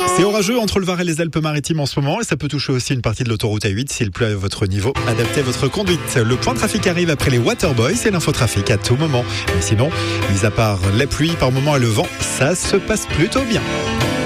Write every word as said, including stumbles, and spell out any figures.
C'est orageux entre le Var et les Alpes-Maritimes en ce moment et ça peut toucher aussi une partie de l'autoroute A huit s'il pleut à votre niveau. Adaptez votre conduite. Le point trafic arrive après les Waterboys et l'infotrafic à tout moment. Mais sinon, mis à part la pluie par moment et le vent, ça se passe plutôt bien.